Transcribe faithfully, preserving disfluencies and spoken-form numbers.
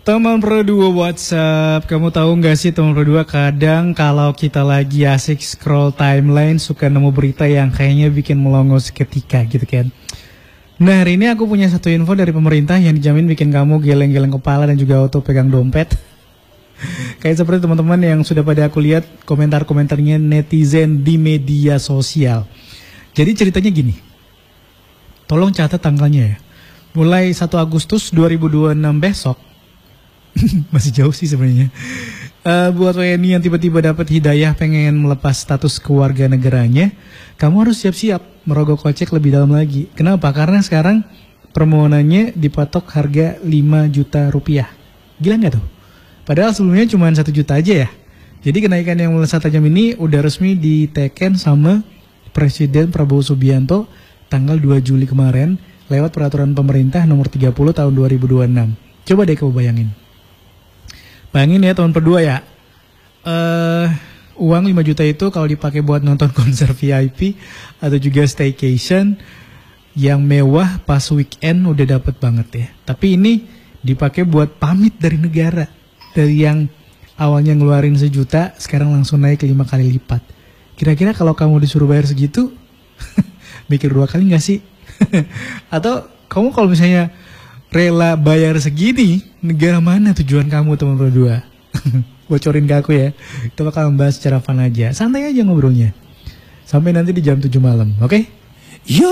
Teman Pro dua WhatsApp, kamu tahu nggak sih teman Pro dua, kadang kalau kita lagi asik scroll timeline suka nemu berita yang kayaknya bikin melongo seketika gitu kan. Nah hari ini aku punya satu info dari pemerintah yang dijamin bikin kamu geleng-geleng kepala dan juga auto pegang dompet. Kayak seperti teman-teman yang sudah pada aku lihat komentar-komentarnya netizen di media sosial. Jadi ceritanya gini, tolong catat tanggalnya ya. Mulai satu Agustus dua ribu dua puluh enam besok, masih jauh sih sebenarnya. Uh, buat W N I yang tiba-tiba dapat hidayah pengen melepas status kewarganegaranya, kamu harus siap-siap merogoh kocek lebih dalam lagi. Kenapa? Karena sekarang permohonannya dipatok harga lima juta rupiah. Gila nggak tuh? Padahal sebelumnya cuma satu juta aja ya. Jadi kenaikan yang melesat tajam ini udah resmi diteken sama Presiden Prabowo Subianto tanggal dua Juli kemarin lewat peraturan pemerintah nomor tiga puluh tahun dua ribu dua puluh enam. Coba deh kamu bayangin. Bayangin ya teman berdua ya. Uh, uang lima juta itu kalau dipakai buat nonton konser V I P atau juga staycation yang mewah pas weekend udah dapet banget ya. Tapi ini dipakai buat pamit dari negara. Dari yang awalnya ngeluarin sejuta sekarang langsung naik lima kali lipat. Kira-kira kalau kamu disuruh bayar segitu mikir dua kali gak sih? Atau kamu kalau misalnya rela bayar segini, negara mana tujuan kamu teman berdua? Bocorin ke aku ya. Kita bakal membahas secara fun aja. Santai aja ngobrolnya. Sampai nanti di jam tujuh malam, oke? Okay?